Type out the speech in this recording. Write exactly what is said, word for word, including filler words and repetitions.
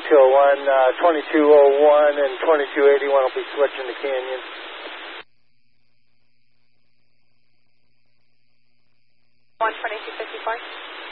two oh one, uh, twenty-two oh one and twenty-two eighty-one will be switching to Canyon. one twenty-two fifty-four.